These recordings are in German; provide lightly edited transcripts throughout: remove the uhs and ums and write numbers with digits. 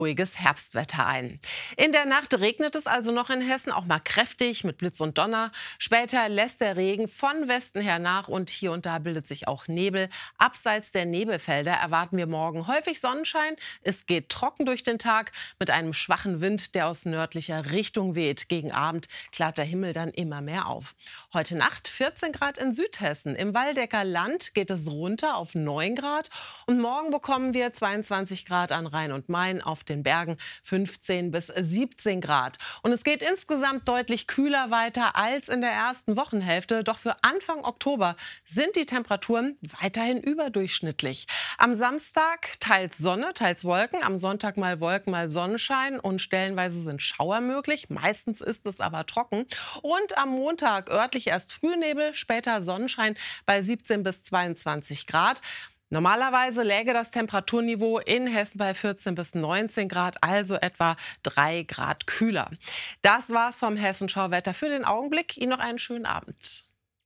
Ruhiges Herbstwetter ein. In der Nacht regnet es also noch in Hessen, auch mal kräftig mit Blitz und Donner. Später lässt der Regen von Westen her nach und hier und da bildet sich auch Nebel. Abseits der Nebelfelder erwarten wir morgen häufig Sonnenschein. Es geht trocken durch den Tag mit einem schwachen Wind, der aus nördlicher Richtung weht. Gegen Abend klart der Himmel dann immer mehr auf. Heute Nacht 14 Grad in Südhessen. Im Waldecker Land geht es runter auf 9 Grad. Und morgen bekommen wir 22 Grad an Rhein und Main, auf den Bergen 15 bis 17 Grad. Und es geht insgesamt deutlich kühler weiter als in der ersten Wochenhälfte. Doch für Anfang Oktober sind die Temperaturen weiterhin überdurchschnittlich. Am Samstag teils Sonne, teils Wolken. Am Sonntag mal Wolken, mal Sonnenschein. Und stellenweise sind Schauer möglich. Meistens ist es aber trocken. Und am Montag örtlich erst Frühnebel, später Sonnenschein bei 17 bis 22 Grad. Normalerweise läge das Temperaturniveau in Hessen bei 14 bis 19 Grad, also etwa 3 Grad kühler. Das war's vom Hessenschau-Wetter für den Augenblick. Ihnen noch einen schönen Abend.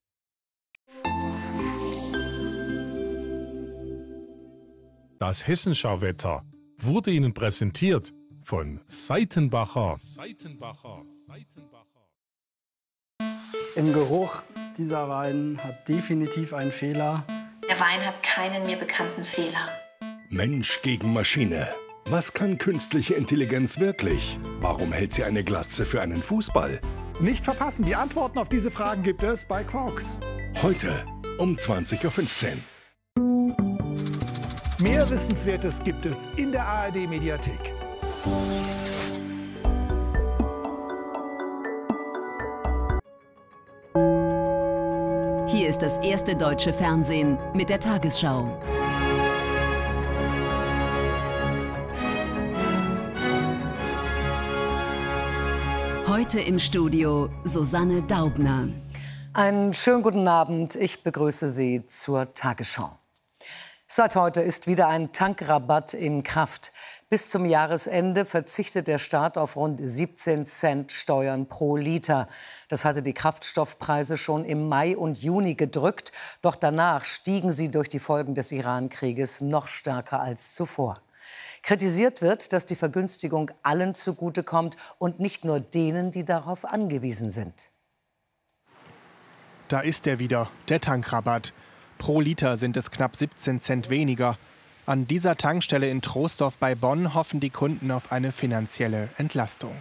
Das Hessenschau-Wetter wurde Ihnen präsentiert von Seitenbacher. Im Geruch dieser Wein hat definitiv einen Fehler. Der Wein hat keinen mir bekannten Fehler. Mensch gegen Maschine. Was kann künstliche Intelligenz wirklich? Warum hält sie eine Glatze für einen Fußball? Nicht verpassen, die Antworten auf diese Fragen gibt es bei Quarks. Heute um 20:15 Uhr. Mehr Wissenswertes gibt es in der ARD-Mediathek. Hier ist das erste deutsche Fernsehen mit der Tagesschau. Heute im Studio Susanne Daubner. Einen schönen guten Abend. Ich begrüße Sie zur Tagesschau. Seit heute ist wieder ein Tankrabatt in Kraft. Bis zum Jahresende verzichtet der Staat auf rund 17 Cent Steuern pro Liter. Das hatte die Kraftstoffpreise schon im Mai und Juni gedrückt. Doch danach stiegen sie durch die Folgen des Iran-Krieges noch stärker als zuvor. Kritisiert wird, dass die Vergünstigung allen zugutekommt und nicht nur denen, die darauf angewiesen sind. Da ist er wieder, der Tankrabatt. Pro Liter sind es knapp 17 Cent weniger. An dieser Tankstelle in Troisdorf bei Bonn hoffen die Kunden auf eine finanzielle Entlastung.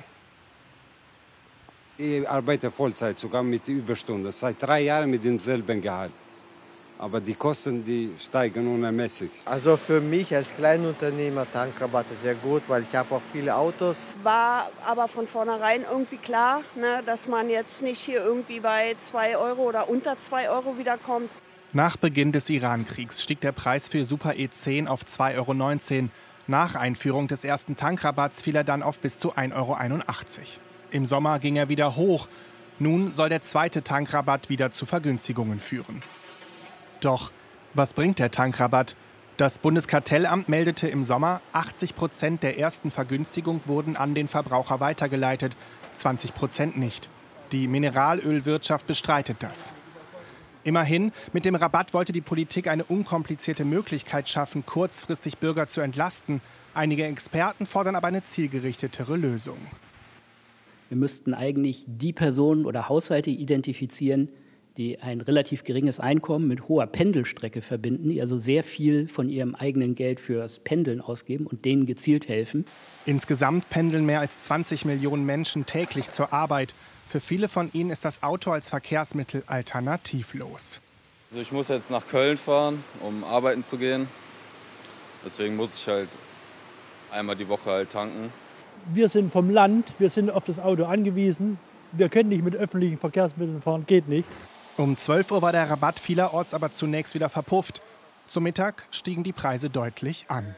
Ich arbeite Vollzeit, sogar mit Überstunden. Seit 3 Jahren mit demselben Gehalt. Aber die Kosten, die steigen unermesslich. Also für mich als Kleinunternehmer Tankrabatt ist sehr gut, weil ich habe auch viele Autos. War aber von vornherein irgendwie klar, ne, dass man jetzt nicht hier irgendwie bei 2 Euro oder unter 2 Euro wiederkommt. Nach Beginn des Iran-Kriegs stieg der Preis für Super E10 auf 2,19 Euro. Nach Einführung des ersten Tankrabatts fiel er dann auf bis zu 1,81 Euro. Im Sommer ging er wieder hoch. Nun soll der zweite Tankrabatt wieder zu Vergünstigungen führen. Doch was bringt der Tankrabatt? Das Bundeskartellamt meldete im Sommer, 80% der ersten Vergünstigung wurden an den Verbraucher weitergeleitet, 20% nicht. Die Mineralölwirtschaft bestreitet das. Immerhin, mit dem Rabatt wollte die Politik eine unkomplizierte Möglichkeit schaffen, kurzfristig Bürger zu entlasten. Einige Experten fordern aber eine zielgerichtetere Lösung. Wir müssten eigentlich die Personen oder Haushalte identifizieren, die ein relativ geringes Einkommen mit hoher Pendelstrecke verbinden, die also sehr viel von ihrem eigenen Geld fürs Pendeln ausgeben und denen gezielt helfen. Insgesamt pendeln mehr als 20 Millionen Menschen täglich zur Arbeit. Für viele von ihnen ist das Auto als Verkehrsmittel alternativlos. Also ich muss jetzt nach Köln fahren, um arbeiten zu gehen. Deswegen muss ich halt einmal die Woche halt tanken. Wir sind vom Land, wir sind auf das Auto angewiesen. Wir können nicht mit öffentlichen Verkehrsmitteln fahren, geht nicht. Um 12 Uhr war der Rabatt vielerorts aber zunächst wieder verpufft. Zum Mittag stiegen die Preise deutlich an.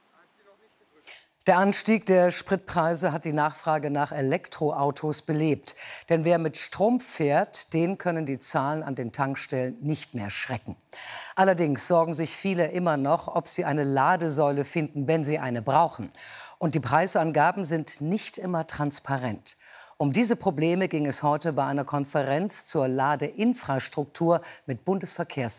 Der Anstieg der Spritpreise hat die Nachfrage nach Elektroautos belebt. Denn wer mit Strom fährt, den können die Zahlen an den Tankstellen nicht mehr schrecken. Allerdings sorgen sich viele immer noch, ob sie eine Ladesäule finden, wenn sie eine brauchen. Und die Preisangaben sind nicht immer transparent. Um diese Probleme ging es heute bei einer Konferenz zur Ladeinfrastruktur mit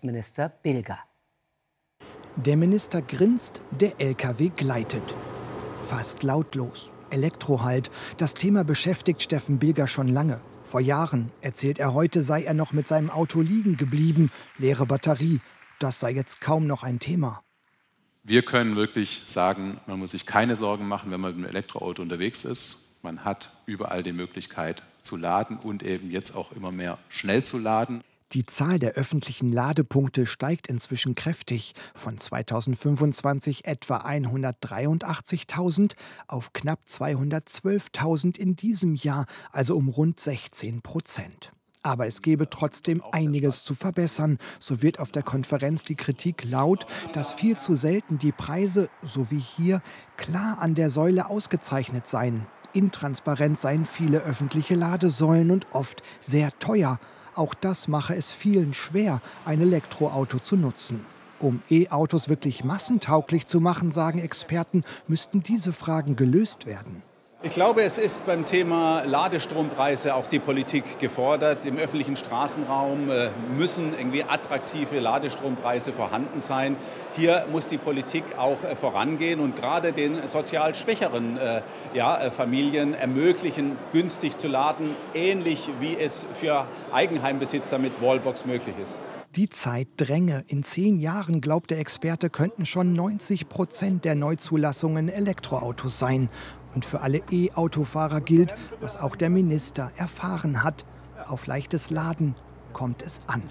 Bundesverkehrsminister Bilger. Der Minister grinst, der LKW gleitet. fast lautlos. Elektrohalt, das Thema beschäftigt Steffen Bilger schon lange. Vor Jahren, erzählt er heute, sei er noch mit seinem Auto liegen geblieben. Leere Batterie, das sei jetzt kaum noch ein Thema. Wir können wirklich sagen, man muss sich keine Sorgen machen, wenn man mit dem Elektroauto unterwegs ist. Man hat überall die Möglichkeit zu laden und eben jetzt auch immer mehr schnell zu laden. Die Zahl der öffentlichen Ladepunkte steigt inzwischen kräftig. Von 2025 etwa 183.000 auf knapp 212.000 in diesem Jahr, also um rund 16%. Aber es gäbe trotzdem einiges zu verbessern. So wird auf der Konferenz die Kritik laut, dass viel zu selten die Preise, so wie hier, klar an der Säule ausgezeichnet seien. Intransparent seien viele öffentliche Ladesäulen und oft sehr teuer. Auch das mache es vielen schwer, ein Elektroauto zu nutzen. Um E-Autos wirklich massentauglich zu machen, sagen Experten, müssten diese Fragen gelöst werden. Ich glaube, es ist beim Thema Ladestrompreise auch die Politik gefordert. Im öffentlichen Straßenraum müssen irgendwie attraktive Ladestrompreise vorhanden sein. Hier muss die Politik auch vorangehen und gerade den sozial schwächeren Familien ermöglichen, günstig zu laden, ähnlich wie es für Eigenheimbesitzer mit Wallbox möglich ist. Die Zeit dränge. In 10 Jahren, glaubt der Experte, könnten schon 90% der Neuzulassungen Elektroautos sein. Und für alle E-Autofahrer gilt, was auch der Minister erfahren hat: Auf leichtes Laden kommt es an.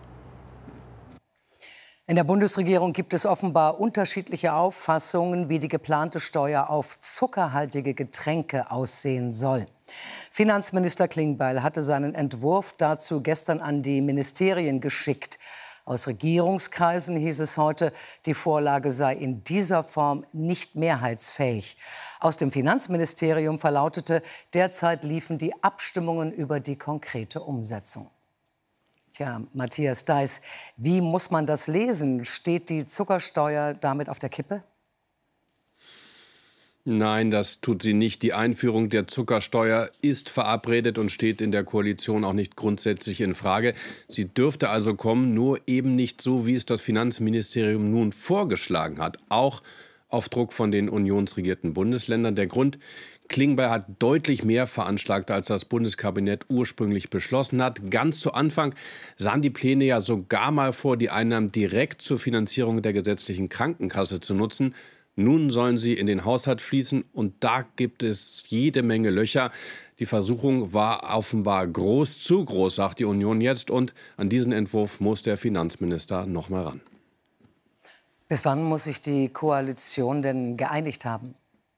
In der Bundesregierung gibt es offenbar unterschiedliche Auffassungen, wie die geplante Steuer auf zuckerhaltige Getränke aussehen soll. Finanzminister Klingbeil hatte seinen Entwurf dazu gestern an die Ministerien geschickt. Aus Regierungskreisen hieß es heute, die Vorlage sei in dieser Form nicht mehrheitsfähig. Aus dem Finanzministerium verlautete, derzeit liefen die Abstimmungen über die konkrete Umsetzung. Tja, Matthias Deiß, wie muss man das lesen? Steht die Zuckersteuer damit auf der Kippe? Nein, das tut sie nicht. Die Einführung der Zuckersteuer ist verabredet und steht in der Koalition auch nicht grundsätzlich in Frage. Sie dürfte also kommen, nur eben nicht so, wie es das Finanzministerium nun vorgeschlagen hat. Auch auf Druck von den unionsregierten Bundesländern. Der Grund: Klingbeil hat deutlich mehr veranschlagt, als das Bundeskabinett ursprünglich beschlossen hat. Ganz zu Anfang sahen die Pläne ja sogar mal vor, die Einnahmen direkt zur Finanzierung der gesetzlichen Krankenkasse zu nutzen. Nun sollen sie in den Haushalt fließen und da gibt es jede Menge Löcher. Die Versuchung war offenbar groß, zu groß, sagt die Union jetzt. Und an diesen Entwurf muss der Finanzminister noch mal ran. Bis wann muss sich die Koalition denn geeinigt haben?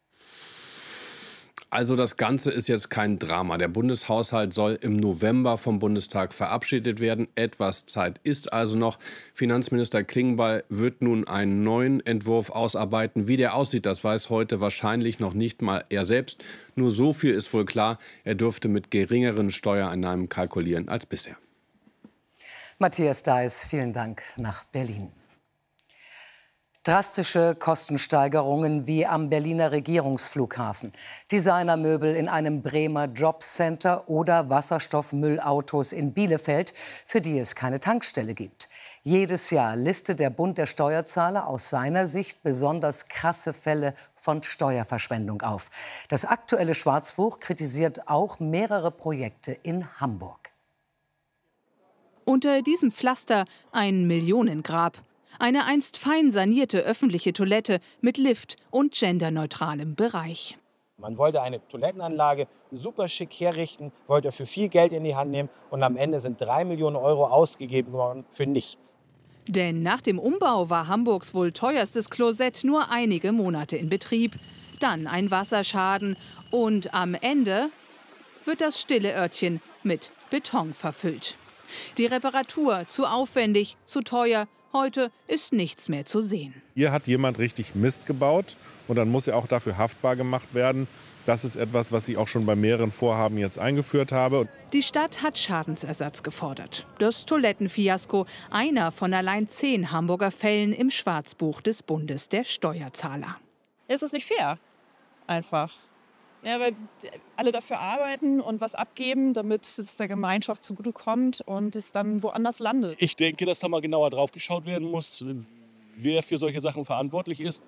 Also das Ganze ist jetzt kein Drama. Der Bundeshaushalt soll im November vom Bundestag verabschiedet werden. Etwas Zeit ist also noch. Finanzminister Klingbeil wird nun einen neuen Entwurf ausarbeiten. Wie der aussieht, das weiß heute wahrscheinlich noch nicht mal er selbst. Nur so viel ist wohl klar: Er dürfte mit geringeren Steuereinnahmen kalkulieren als bisher. Matthias Deiß, vielen Dank nach Berlin. Drastische Kostensteigerungen wie am Berliner Regierungsflughafen, Designermöbel in einem Bremer Jobcenter oder Wasserstoffmüllautos in Bielefeld, für die es keine Tankstelle gibt. Jedes Jahr listet der Bund der Steuerzahler aus seiner Sicht besonders krasse Fälle von Steuerverschwendung auf. Das aktuelle Schwarzbuch kritisiert auch mehrere Projekte in Hamburg. Unter diesem Pflaster ein Millionengrab. Eine einst fein sanierte öffentliche Toilette mit Lift und genderneutralem Bereich. Man wollte eine Toilettenanlage super schick herrichten, wollte für viel Geld in die Hand nehmen und am Ende sind 3 Millionen Euro ausgegeben worden für nichts. Denn nach dem Umbau war Hamburgs wohl teuerstes Klosett nur einige Monate in Betrieb. Dann ein Wasserschaden und am Ende wird das stille Örtchen mit Beton verfüllt. Die Reparatur zu aufwendig, zu teuer. Heute ist nichts mehr zu sehen. Hier hat jemand richtig Mist gebaut und dann muss er auch dafür haftbar gemacht werden. Das ist etwas, was ich auch schon bei mehreren Vorhaben jetzt eingeführt habe. Die Stadt hat Schadensersatz gefordert. Das Toilettenfiasko, einer von allein 10 Hamburger Fällen im Schwarzbuch des Bundes der Steuerzahler. Es ist nicht fair, einfach. Ja, weil alle dafür arbeiten und was abgeben, damit es der Gemeinschaft zugutekommt und es dann woanders landet. Ich denke, dass da mal genauer drauf geschaut werden muss, wer für solche Sachen verantwortlich ist.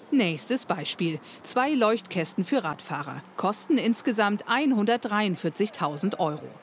Nächstes Beispiel. 2 Leuchtkästen für Radfahrer. Kosten insgesamt 143.000 €.